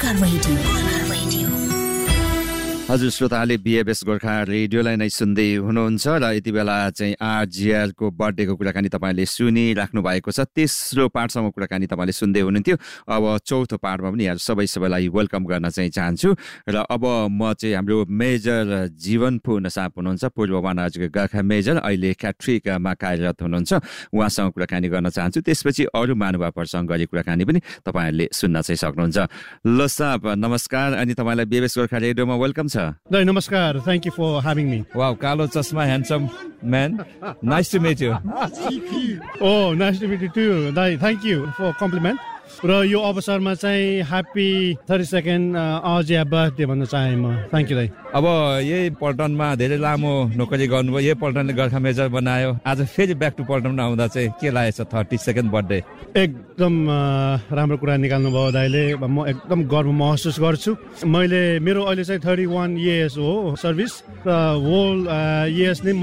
हजुर श्रोताले बीएबएस गोर्खा रेडियोलाई नै सुन्दै हुनुहुन्छ र यति बेला चाहिँ आरजीआर को बर्थडेको कुराकानी तपाईँले सुनिराख्नु भएको छ। तेस्रो पार्टसम्म कुराकानी तपाईँले सुन्दै हुनुहुन्थ्यो। अब चौथो पार्टमा पनि यहाँ सबैलाई वेलकम गर्न चाहिँ चाहन्छु र अब म चाहिँ हाम्रो मेजर जीवन पूर्ण साप हुनुहुन्छ, पूर्व वनराज्यको गोर्खा मेजर, अहिले क्याट्रिकमा कार्यरत हुनुहुन्छ, उहाँसँग कुराकानी गर्न चाहन्छु। त्यसपछि अरू महानुभावहरूसँग गरेको कुराकानी पनि तपाईँहरूले सुन्न चाहिँ सक्नुहुन्छ। ल साप नमस्कार, अनि तपाईँलाई बीएबएस गोर्खा रेडियोमा वेलकम छ। Namaskar. Thank you for having me. Wow, Kalo Chasma, handsome man. Nice to meet you. Oh, nice to meet you too. Thank you for compliment. र यो अवसरमा चाहिँ ह्याप्पी 32nd आरजीआर बर्थडे भन्न चाहे म। थ्याङ्क यू दाइ। अब यही पल्टनमा धेरै लामो नोकरी गर्नुभयो, यही पल्टनले गोर्खा मेजर बनायो, आज फेरि ब्याक टु पल्टनमा आउँदा चाहिँ के लागेको छ 32nd बर्थडे? एकदम राम्रो कुरा निकाल्नु भयो दाइले, म एकदम गर्व महसुस गर्छु। मेरो अहिले चाहिँ 31 इयर्स हो सर्भिस र होल इयर्स नै म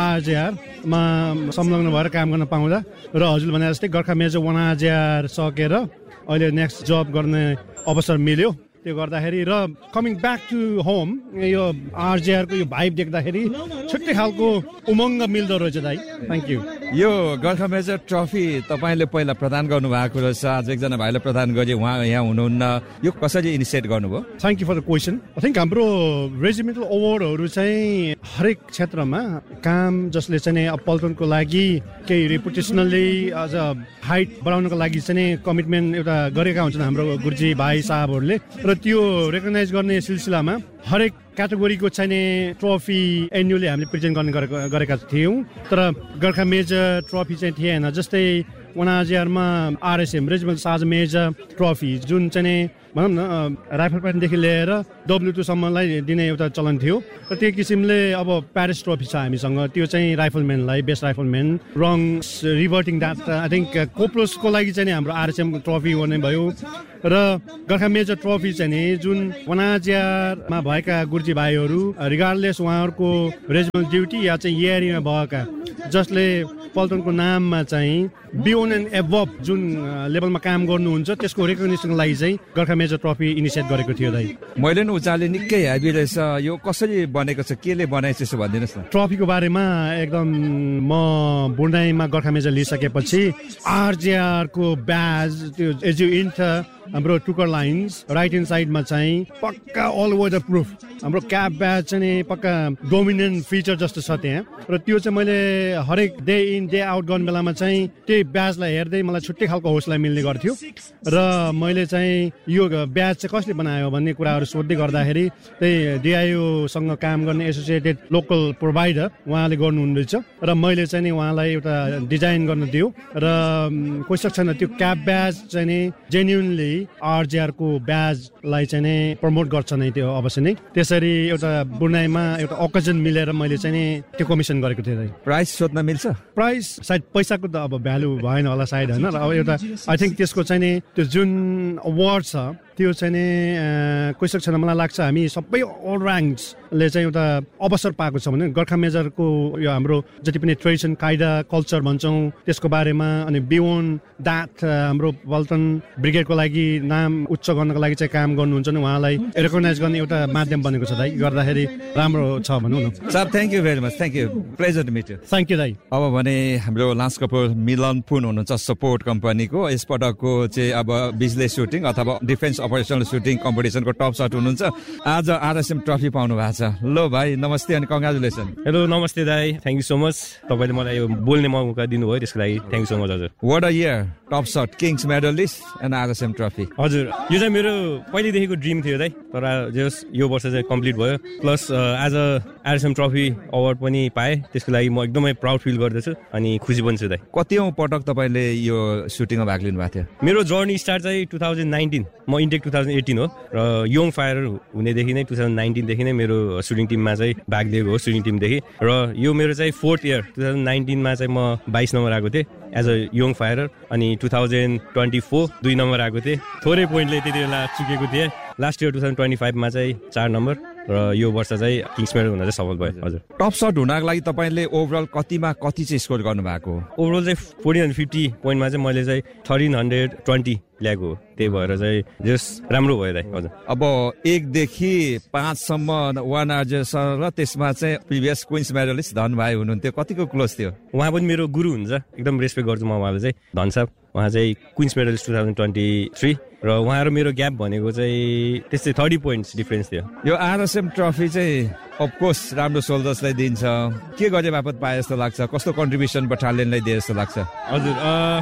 आरजीआरमा संलग्न भएर काम गर्न पाउँदा र हजुर भने जस्तै गोर्खा मेजर 1 आरजीआर सकेर अहिले नेक्स्ट जब गर्ने अवसर मिल्यो। त्यो गर्दाखेरि र कमिङ ब्याक टु होम यो आरजीआरको यो भाइब देख्दाखेरि छुट्टै खालको उमङ्ग मिल्दो रहेछ दाइ। Thank you. यो गोर्खा मेजर ट्रफी तपाईँले पहिला प्रदान गर्नुभएको रहेछ, आज एकजना भाइले प्रदान गरे, उहाँ यहाँ हुनुहुन्न, यो कसरी इनिसिएट गर्नुभयो? Thank you for the question. I think हाम्रो रेजिमेन्टल अवार्डहरू चाहिँ हरेक क्षेत्रमा काम जसले चाहिँ पल्टनको लागि केही रेपुटेसनली अझ हाइट बढाउनको लागि चाहिँ कमिटमेन्ट एउटा गरेका हुन्छन् हाम्रो गुरुजी भाइ साहबहरूले, र त्यो रेकगनाइज गर्ने सिलसिलामा हरेक क्याटेगोरीको चाहिने ट्रफी एन्युअली हामीले प्रेजेन्ट गर्ने गरेका थियौँ। तर गोर्खा मेजर ट्रफी चाहिँ थिएन। जस्तै 1 आरजीआरमा RSM regiment sarge major trophy जुन चाहिँ भनौँ न राइफल प्याटनदेखि लिएर W2 सम्मलाई दिने एउटा चलन थियो, र त्यो किसिमले अब प्यारिस ट्रफी छ हामीसँग, त्यो चाहिँ राइफलम्यानलाई best rifleman wrong रिभर्टिङ that I think कोप्रोसको लागि चाहिँ हाम्रो आरएसएम ट्रफी हुने भयो। र गोर्खा मेजर ट्रफी चाहिँ नि जुन 1 आरजीआरमा भएका गुरुजी भाइहरू रिगार्डलेस उहाँहरूको रेजिमेन्ट ड्युटी या चाहिँ एरियामा भएका जसले पल्टनको नाममा चाहिँ बियोन्ड एन्ड एबभ जुन लेभलमा काम गर्नुहुन्छ त्यसको रेकग्निसनको लागि चाहिँ गोर्खा मेजर ट्रफी इनिसिएट गरेको थियो दाइ। मैले नि उचाले निकै हेभी रहेछ, यो कसरी बनेको छ, केले बनाएछ यसो भनिदिनुहोस् न। ट्रफीको बारेमा एकदम म बुढाइमा गोर्खा मेजर लिइसकेपछि आरजीआरको ब्याज त्यो एज यु इन्टर हाम्रो टुकर लाइन्स राइट ह्यान्ड साइडमा चाहिँ पक्का अल वेदर प्रुफ हाम्रो क्याप ब्याज चाहिँ पक्का डोमिनेन्ट फिचर जस्तो छ त्यहाँ, र त्यो चाहिँ मैले हरेक डे इन डे आउट गर्ने बेलामा चाहिँ त्यही ब्याजलाई हेर्दै मलाई छुट्टै खालको हौसला मिल्ने गर्थ्यो। र मैले चाहिँ यो ब्याज चाहिँ कसले बनायो भन्ने कुराहरू सोध्दै गर्दाखेरि त्यही डिआइओसँग काम गर्ने एसोसिएटेड लोकल प्रोभाइडर उहाँले गर्नुहुँदैछ, र मैले चाहिँ नि उहाँलाई एउटा डिजाइन गर्न दियो, र क्वेसन छैन त्यो क्याप ब्याज चाहिँ नि जेन्युनली आरजीआरको ब्याजलाई चाहिँ नि प्रमोट गर्छ नै त्यो अवश्य नै। त्यसरी एउटा बुनाइमा एउटा ओकेजन मिलेर मैले चाहिँ नि त्यो कमिसन गरेको थिएँ। प्राइस सोध्न मिल्छ? प्राइस सायद पैसाको त अब भ्यालु भएन होला सायद होइन, र अब एउटा आई थिङ्क त्यसको चाहिँ नि त्यो जुन अवार्ड छ त्यो चाहिँ नि क्वेसन छैन मलाई लाग्छ हामी सबै अल ऱ्याङ्क्सले चाहिँ एउटा अवसर पाएको छ भने गोर्खा मेजरको यो हाम्रो जति पनि ट्रेडिसन कायदा कल्चर भन्छौँ त्यसको बारेमा, अनि बियोन्ड द्याट हाम्रो पल्टन ब्रिगेडको लागि नाम उच्च गर्नको लागि चाहिँ काम गर्नुहुन्छ नि उहाँलाई रेकग्नाइज गर्ने एउटा माध्यम बनेको छ दाइ, गर्दाखेरि राम्रो छ भनौँ न। Sir thank you very much, thank you, pleasure to meet you. Thank you दाइ। अब भने हाम्रो लान्स कपुर मिलन पुन हुनुहुन्छ सपोर्ट कम्पनीको, यसपटकको चाहिँ अब बिजली सुटिङ अथवा defence operational shooting कम्पिटिसनको top short हुनुहुन्छ, आज आरएसएम ट्रफी पाउनु भएको छ। लो भाइ नमस्ते अनि कङ्ग्रेचुलेसन। हेलो नमस्ते दाइ, थ्याङ्क यू सो मच, तपाईँले मलाई यो बोल्ने मौका दिनुभयो त्यसको लागि थ्याङ्क यू सो मच हजुर। What a year, top short, Kings medallist and RSM trophy. हजुर यो चाहिँ मेरो पहिलेदेखिको ड्रिम थियो दाइ, तर यो वर्ष चाहिँ कम्प्लिट भयो, प्लस आज आरएसएम ट्रफी अवार्ड पनि पाएँ, त्यसको लागि म एकदमै प्राउड फिल गर्दछु अनि खुसी पनि छु दाइ। कतिौं पटक तपाईँले यो सुटिङमा भाग लिनु भएको थियो? मेरो जर्नी स्टार्ट चाहिँ 2019, म इन्टेक 2018 हो, र यङ फायर हुनेदेखि नै 2019देखि नै मेरो सुटिङ टिममा चाहिँ भाग लिएको हो सुटिङ टिमदेखि, र यो मेरो चाहिँ 4th इयर 2019मा चाहिँ म 22 नम्बर आएको थिएँ एज अ यङ फायरर, अनि 2024 2 नम्बर आएको थिएँ, थोरै पोइन्टले त्यति बेला चुकेको थिएँ। लास्ट इयर 2025मा चाहिँ 4 नम्बर, र यो वर्ष चाहिँ किङ्स मेडल हुन चाहिँ सफल भयो। हजुर, टप सट हुनको लागि तपाईँले ओभरअल कति चाहिँ स्कोर गर्नुभएको? ओभरअल चाहिँ 1450 पोइन्टमा चाहिँ मैले चाहिँ 1320 ल्याएको हो, त्यही भएर चाहिँ जस राम्रो भयो दाइ। हजुर, अब 1 देखि 5 सम्म 1 आर्चर र त्यसमा चाहिँ प्रिभियस क्विन्स मेडलिस्ट धन भाइ हुनुहुन्थ्यो, कतिको क्लोज थियो? उहाँ पनि मेरो गुरु हुन्छ, एकदम रेस्पेक्ट गर्छु म उहाँलाई चाहिँ। धन साहब उहाँ चाहिँ क्विन्स मेडलिस्ट 2023 र उहाँ र मेरो ग्याप भनेको चाहिँ त्यस्तै 30 पोइन्ट्स डिफरेन्स थियो। यो आरएसएम ट्रफी चाहिँ अफकोर्स राम्रो सोल्जर्सलाई दिन्छ, के गरे बापत पाए जस्तो लाग्छ? कस्तो कन्ट्रिब्युसन बटालियनलाई दिए जस्तो लाग्छ? हजुर,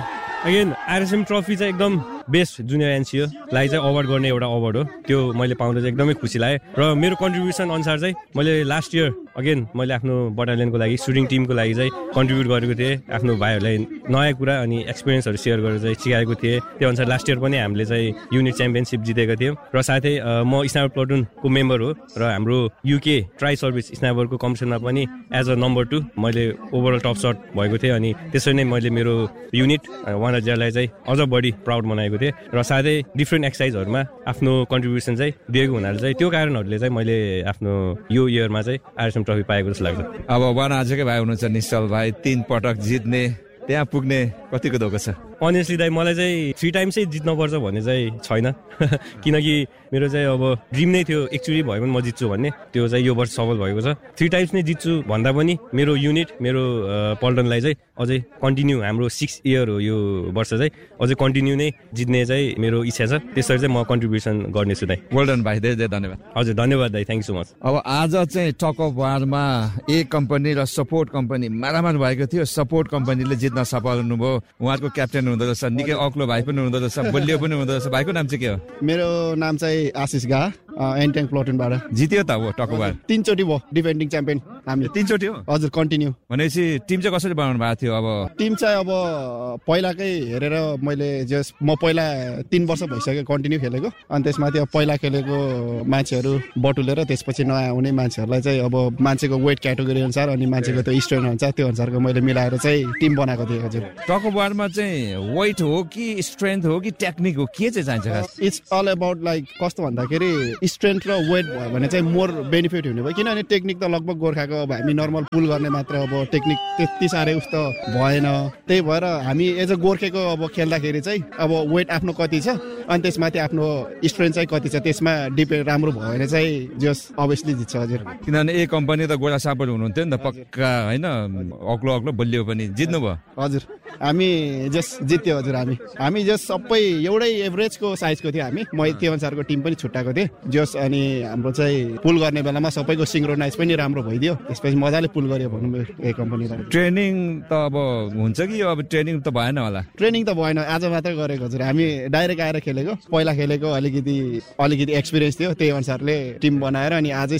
अगेन आरएसएम ट्रफी चाहिँ एकदम बेस्ट जुनियर एनसिओलाई चाहिँ अवार्ड गर्ने एउटा अवार्ड हो, त्यो मैले पाउँदा चाहिँ एकदमै खुसी लाग्यो। र मेरो कन्ट्रिब्युसन अनुसार चाहिँ मैले लास्ट इयर अगेन मैले आफ्नो बटालियनको लागि सुटिङ टिमको लागि चाहिँ कन्ट्रिब्युट गरेको थिएँ, आफ्नो भाइहरूलाई नयाँ कुरा अनि एक्सपिरियन्सहरू सेयर गरेर चाहिँ सिकाएको थिएँ। त्यो अनुसार लास्ट इयर पनि हामीले चाहिँ युनिट च्याम्पियनसिप जितेको थियौँ। र साथै म स्नाइपर प्लाटुनको मेम्बर हो र हाम्रो युके ट्राई सर्भिस स्नाइपरको कम्पिटिसनमा पनि एज अ नम्बर 2 मैले ओभरअल टप सट भएको थिएँ। अनि त्यसरी नै मैले मेरो युनिट वानरजिआरलाई चाहिँ अझ बढी प्राउड बनाएको थिएँ र साथै डिफ्रेन्ट एक्सर्साइजहरूमा आफ्नो कन्ट्रिब्युसन चाहिँ दिएको हुनाले चाहिँ त्यो कारणहरूले चाहिँ मैले आफ्नो यो इयरमा चाहिँ आरएसएम ट्रफी पाएको जस्तो लाग्छ। अब वान आजकै भाइ हुनुहुन्छ निश्चल भाइ, 3 पटक जित्ने, त्यहाँ पुग्ने कतिको धोको छ? अनेस्टली दाइ मलाई चाहिँ 3 टाइम्स चाहिँ जित्नुपर्छ भन्ने चाहिँ छैन किनकि मेरो चाहिँ अब ड्रिम नै थियो एकचोटि भयो भने म जित्छु भन्ने, त्यो चाहिँ यो वर्ष सफल भएको छ। 3 टाइम्स नै जित्छु भन्दा पनि मेरो युनिट मेरो पल्टनलाई चाहिँ अझै कन्टिन्यू, हाम्रो 6 इयर हो यो वर्ष चाहिँ, अझै कन्टिन्यू नै जित्ने चाहिँ मेरो इच्छा छ। त्यसरी चाहिँ म कन्ट्रिब्युसन गर्नेछु दाइ। वेल्डन भाइ, धेरै धेरै धन्यवाद। हजुर, धन्यवाद दाइ, थ्याङ्क यू सो मच। अब आज चाहिँ टक अफ वारमा ए कम्पनी र सपोर्ट कम्पनी मारामार भएको थियो। सपोर्ट कम्पनीले जित्न सफल हुनुभयो, उहाँको क्याप्टेन हुँदो रहेछ, निकै अग्लो भाइ पनि हुँदो रहेछ, बलियो पनि हुँदो रहेछ। भाइको नाम चाहिँ के हो? मेरो नाम चाहिँ आशिष गा, एनट्याङ प्लाटुनबाट। जित्यो त हो टक अफ वार? 3 चोटि भयो डिफेन्डिङ च्याम्पियन हामी। 3 चोटि हो? हजुर, कन्टिन्यू। भनेपछि टिम चाहिँ कसरी बनाउनु भएको थियो? अब टिम चाहिँ अब पहिलाकै हेरेर मैले म पहिला 3 वर्ष भइसक्यो कन्टिन्यू खेलेको, अनि त्यसमाथि अब पहिला खेलेको मान्छेहरू बटुलेर त्यसपछि नयाँ आउने मान्छेहरूलाई चाहिँ अब मान्छेको वेट क्याटेगोरी अनुसार अनि मान्छेको त्यो स्ट्रेन्थ हुन्छ त्यो अनुसारको मैले मिलाएर चाहिँ टिम बनाएको थिएँ। हजुर, टक अफ वारमा चाहिँ वेट हो कि स्ट्रेन्थ हो कि टेक्निक हो, के चाहिँ चाहिन्छ खास? इट्स अल अबाउट लाइक कस्तो भन्दाखेरि स्ट्रेन्थ र वेट भयो भने चाहिँ मोर बेनिफिट हुने भयो, किनभने टेक्निक त लगभग गोर्खाको अब हामी नर्मल पुल गर्ने मात्र, अब टेक्निक त्यति साह्रै उस्तो भएन। त्यही भएर हामी एज अ गोर्खेको अब खेल्दाखेरि चाहिँ अब वेट आफ्नो कति छ अनि त्यसमाथि आफ्नो स्ट्रेन्थ चाहिँ कति छ त्यसमा डिपेन्ड राम्रो भयो भने चाहिँ जस अभियसली जित्छ। हजुर, किनभने ए कम्पनी त गोरा सापर हुनुहुन्थ्यो नि त पक्का होइन, अग्लो अग्लो बलियो पनि जित्नु भयो। हजुर, हामी जस जित्यो। हजुर, हामी जस सबै एउटै एभरेजको साइजको थियो हामी, म त्यो अनुसारको टिम पनि छुट्टाएको थिएँ जस। अनि हाम्रो चाहिँ पुल गर्ने बेलामा सबैको सिङ्क्रोनाइज पनि राम्रो भइदियो, त्यसपछि मजाले पुल गर्यो भनौँ ए कम्पनीलाई। ट्रेनिङ त अब हुन्छ कि अब ट्रेनिङ त भएन होला? ट्रेनिङ त भएन, आज मात्रै गरेको। हजुर, हामी डाइरेक्ट आएर खेलेको, पहिला खेलेको अलिकति एक्सपिरियन्स थियो, त्यही अनुसारले टिम बनाएर अनि आजै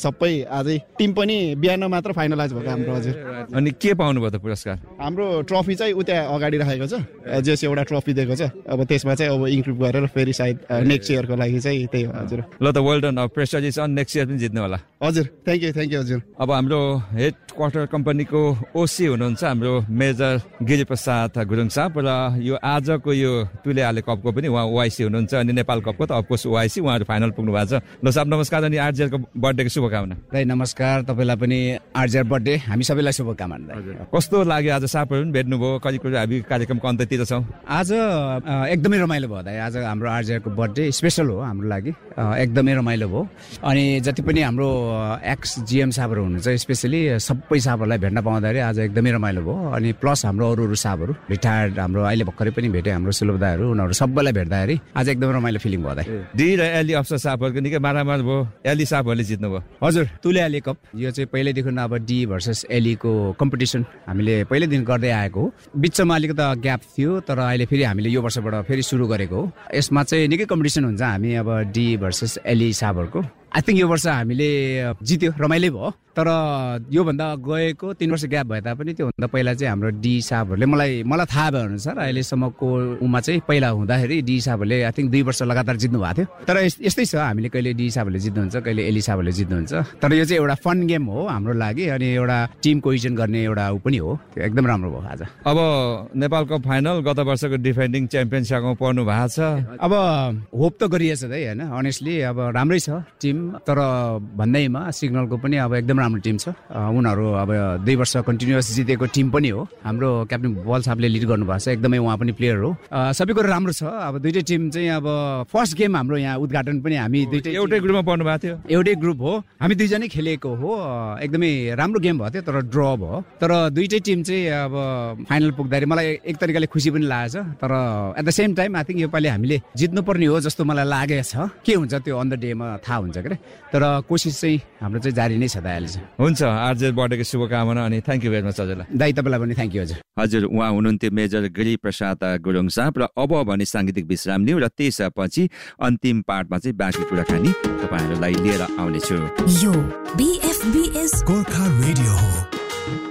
टिम पनि बिहान मात्र फाइनलाइज भएको हाम्रो। हजुर, अनि के पाउनु भयो त पुरस्कार? हाम्रो ट्रफी चाहिँ उता अगाडि राखेको छ, जस एउटा ट्रफी दिएको छ, अब त्यसमा चाहिँ अब इन्क्लुड गरेर फेरि सायद नेक्स्ट इयरको लागि चाहिँ त्यही हो। हजुर, ल त well done, pressure is an, next year पनि जित्नु होला। हजुर, थ्याङ्क यू। हजुर, अब हाम्रो हेड क्वार्टर कम्पनीको ओसी हुनुहुन्छ हाम्रो मेजर गिरिप्रसाद गुरुङ साहब, र यो आजको यो तुलेहाले कपको पनि उहाँ ओआइसी हुनुहुन्छ, अनि नेपाल कपको त अफकोर्स ओआइसी, उहाँहरू फाइनल पुग्नु भएको छ। ल साहब नमस्कार, अनि आरजिआरको बर्थडेको शुभकामना। दाइ नमस्कार, तपाईँलाई पनि आरजिआर बर्थडे, हामी सबैलाई शुभकामना। कस्तो लाग्यो आज? साहबहरू पनि भेट्नुभयो, कहिले हामी कार्यक्रमको अन्त्यतिर छौँ। आज एकदमै रमाइलो भयो दाइ, आज हाम्रो आरजिआरको बर्थडे स्पेसल हो हाम्रो लागि, एकदमै रमाइलो भयो। अनि जति पनि हाम्रो एक्स जिएम साहबहरू हुनुहुन्छ स्पेसली सबै साहबहरूलाई भेट्न पाउँदाखेरि आज एकदमै रमाइलो भयो। अनि प्लस हाम्रो अरू साहबहरू रिटायर्ड हाम्रो अहिले भर्खरै पनि भेटे हाम्रो सुलभदाहरू, उनीहरू सबैलाई भेट्दाखेरि आज एकदमै रमाइलो फिलिङ भयो दाइ। डी र एली अफसर साहबहरूको निकै मारामार भयो, एली साहबहरूले जित्नुभयो। हजुर, तुलेहाले कप यो चाहिँ पहिल्यैदेखि अब डी भर्सेस एलीको कम्पिटिसन हामीले पहिल्यैदेखि गर्दै आएको हो। बिचमा अलिकति ग्याप थियो, तर अहिले फेरि हामीले यो वर्षबाट फेरि सुरु गरेको हो। यसमा चाहिँ निकै कम्पिटिसन हुन्छ, हामी अब डी भर्सेस एली साहबहरूको। आई थिङ्क यो वर्ष हामीले जित्यो, रमाइलो भयो। तर योभन्दा गएको 3 वर्ष ग्याप भए तापनि त्योभन्दा पहिला चाहिँ हाम्रो डी साहबहरूले मलाई थाहा भयो अनुसार अहिलेसम्मको उमा चाहिँ पहिला हुँदाखेरि डी साहबहरूले आई थिङ्क 2 वर्ष लगातार जित्नु भएको थियो। तर यस्तै छ, हामीले कहिले डी साहबहरूले जित्नुहुन्छ, कहिले एली साहबहरूले जित्नुहुन्छ। तर यो चाहिँ एउटा फन गेम हो हाम्रो लागि अनि एउटा टिम कोहिजन गर्ने एउटा ऊ पनि हो। त्यो एकदम राम्रो भयो आज। अब नेपाल कप फाइनल गत वर्षको डिफेन्डिङ च्याम्पियन सँगै पर्नु भएको छ। अब होप त गरिएछ है हैन, अनेस्टली अब राम्रै छ टिम। तर भन्दैमा सिग्नलको पनि अब एकदम राम्रो टिम छ। उनीहरू अब 2 वर्ष कन्टिन्युअस जितेको टिम पनि हो। हाम्रो क्याप्टेन बल साहबले लिड गर्नुभएको छ, एकदमै उहाँ पनि प्लेयर हो। सबै कुरो राम्रो छ। अब दुईटै टिम चाहिँ अब फर्स्ट गेम हाम्रो यहाँ उद्घाटन पनि हामी दुईटै एउटै ग्रुपमा पर्नु भएको थियो। एउटै ग्रुप हो, हामी दुईजनै खेलेको हो। एकदमै राम्रो गेम भएको थियो तर ड्र भयो। तर दुईटै टिम चाहिँ अब फाइनल पुग्दाखेरि मलाई एक तरिकाले खुसी पनि लागेछ। तर at the same time I think योपालि हामीले जित्नुपर्ने हो जस्तो मलाई लागेको छ। के हुन्छ त्यो अन द डेमा थाहा हुन्छ के। तर कोसिस चाहिँ हाम्रो चाहिँ जारी नै छ दाइ अहिले चाहिँ। हुन्छ, आरजे बर्थडेको शुभकामना अनि थ्याङ्क यू भेरी मच हजुरलाई। दाइ तपाईँलाई पनि थ्याङ्क यू हजुर। उहाँ हुनुहुन्थ्यो मेजर गिरिप्रसाद गुरुङ साहब। र अब भने साङ्गीतिक विश्राम लिउँ र त्यसपछि अन्तिम पार्टमा चाहिँ बाँकी कुराकानी तपाईँहरूलाई लिएर आउनेछु। यो BFBS गोर्खा रेडियो हो।